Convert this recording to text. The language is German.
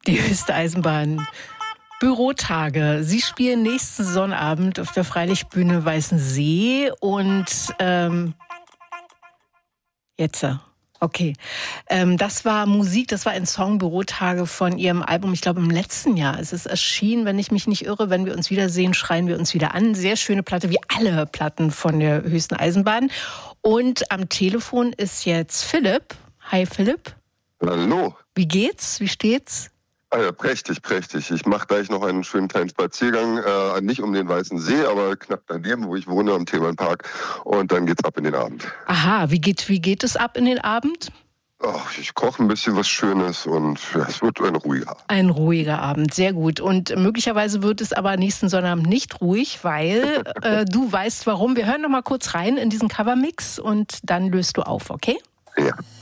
Die höchste Eisenbahn. Bürotage. Sie spielen nächsten Sonnabend auf der Freilichtbühne Weißensee und jetzt. Okay. Das war Musik, das war ein Song Bürotage von Ihrem Album, ich glaube im letzten Jahr. Es ist erschienen, wenn ich mich nicht irre. Wenn wir uns wiedersehen, schreien wir uns wieder an. Sehr schöne Platte, wie alle Platten von der höchsten Eisenbahn. Und am Telefon ist jetzt Philipp. Hi Philipp. Hallo. Wie geht's? Wie steht's? Ja, prächtig, prächtig. Ich mache gleich noch einen schönen kleinen Spaziergang, nicht um den Weißen See, aber knapp daneben, wo ich wohne, am Themenpark. Und dann geht's ab in den Abend. Aha, wie geht es ab in den Abend? Ach, ich koche ein bisschen was Schönes und ja, es wird ein ruhiger Abend. Ein ruhiger Abend, sehr gut. Und möglicherweise wird es aber nächsten Sonnabend nicht ruhig, weil du weißt warum. Wir hören noch mal kurz rein in diesen Covermix und dann löst du auf, okay? Ja.